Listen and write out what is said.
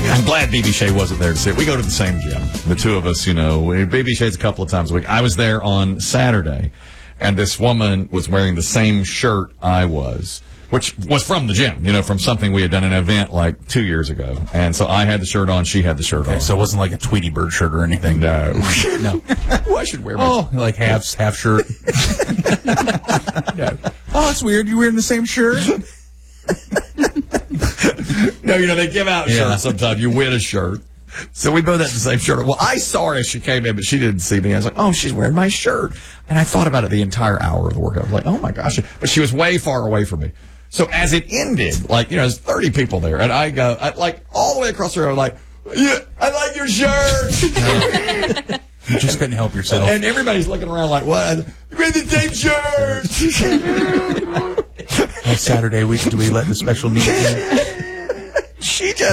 I'm glad BB Shea wasn't there to see it. We go to the same gym. The two of us, BB Shea's a couple of times a week. I was there on Saturday, and this woman was wearing the same shirt I was, which was from the gym, from something we had done an event like 2 years ago. And so I had the shirt on, she had the shirt on. So it wasn't like a Tweety Bird shirt or anything? No. No. Well, I should wear my... like half shirt. No. Oh, it's weird. You're wearing the same shirt? No, they give out shirts sometimes. You win a shirt. So we both had the same shirt. Well, I saw her as she came in, but she didn't see me. I was like, oh, she's wearing my shirt. And I thought about it the entire hour of the workout. I was like, oh, my gosh. But she was way far away from me. So as it ended, there's 30 people there. And I go, all the way across the road, yeah, I like your shirt. You just couldn't help yourself. And everybody's looking around like, what? You wear the same shirt. Saturday, do we let the special meeting in? She just